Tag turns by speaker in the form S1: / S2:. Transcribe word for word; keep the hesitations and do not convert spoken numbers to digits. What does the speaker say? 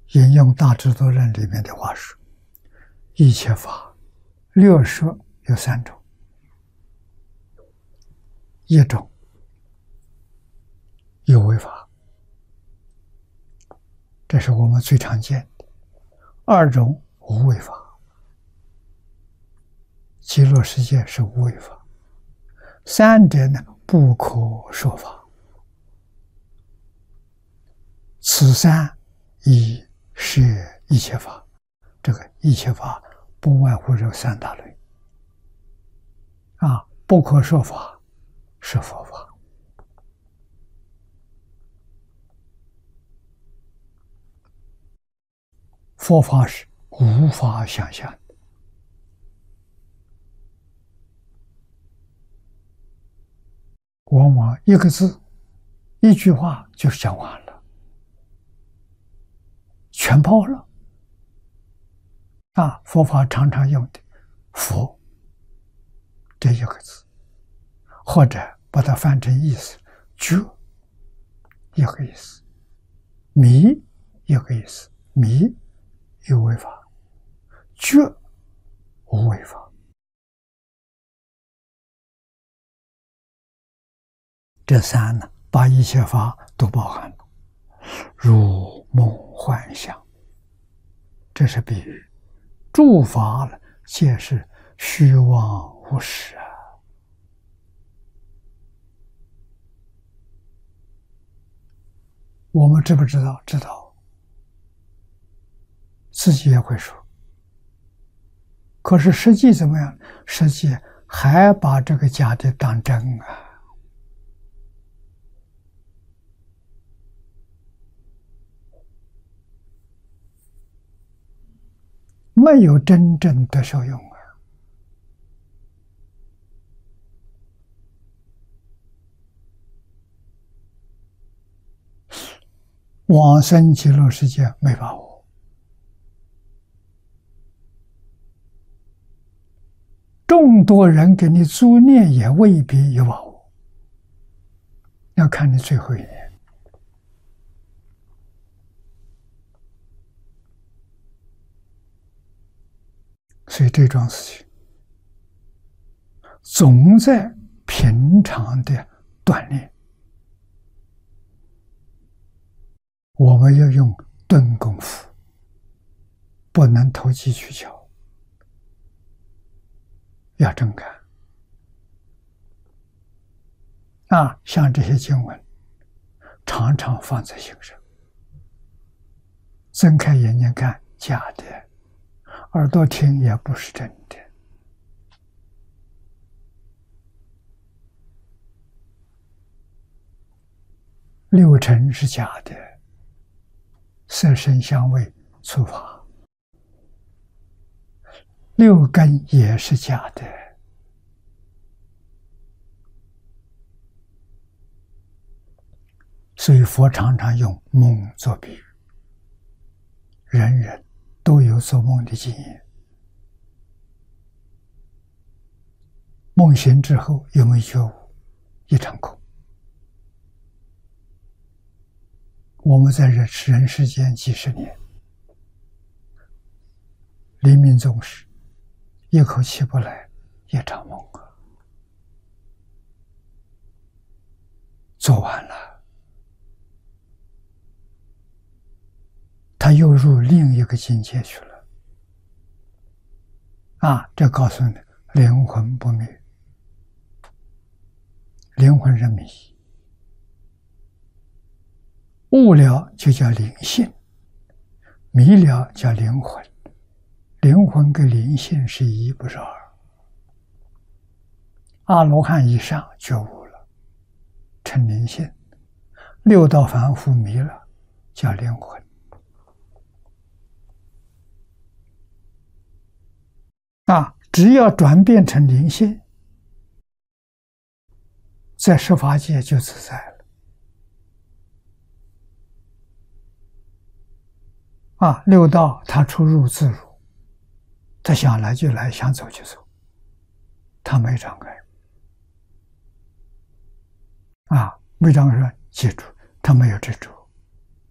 S1: 引用《大智度论》里面的话说：“一切法，略说有三种，一种有为法，这是我们最常见的；二种无为法，极乐世界是无为法；三者呢，不可说法。此三以是一切法，这个一切法不外乎这三大类啊，不可说法是佛法，佛法是无法想象的，往往一个字一句话就讲完了，全包了啊！佛法常常用的佛这一个字，或者把它翻成意思，觉一个意思，迷一个意思，迷有为法，觉无为法。这三呢，把一切法都包含了，如梦幻想，这是比喻。诸法了，皆是虚妄无实啊！我们知不知道？知道，自己也会说。可是实际怎么样？实际还把这个假的当真啊！没有真正的受用啊！往生极乐世界没把握，众多人给你助念也未必有把握，要看你最后一年。所以这桩事情总在平常的锻炼，我们要用顿功夫，不能投机取巧，要真干啊！像这些经文，常常放在心上，睁开眼睛看，假的。耳朵听也不是真的，六尘是假的，色声香味触法，六根也是假的，所以佛常常用梦做比喻，人人都有做梦的经验。梦醒之后有没有觉悟？一场空。我们在人人世间几十年，临命终时，一口气不来，一场梦啊，做完了，他又入另一个境界去了。啊，这告诉你，灵魂不灭，灵魂是迷，悟了就叫灵性，迷了叫灵魂。灵魂跟灵性是一，不是二。阿罗汉以上觉悟了，成灵性；六道凡夫迷了，叫灵魂。啊，只要转变成灵性，在十法界就自在了。啊，六道他出入自如，他想来就来，想走就走，他没障碍。啊，没障碍，记住，他没有执着。